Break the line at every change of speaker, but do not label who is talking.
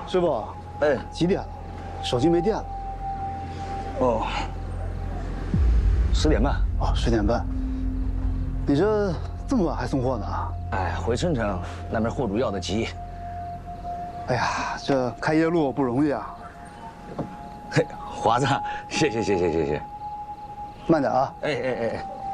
师傅，
哎，
几点了？手机没电了。
哦，10点半。
哦，10点半。你这么晚还送货呢？
哎，回春城那边货主要的急。
哎呀，这开夜路不容易啊。
嘿，华子，谢谢。
慢点啊。
哎。